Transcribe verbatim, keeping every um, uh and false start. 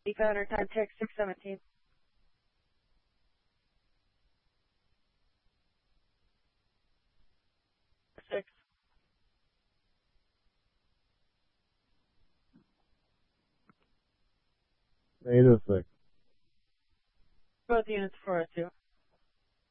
Eco Hunter, time check, six seventeen. Six. Negative six. Both units four oh two.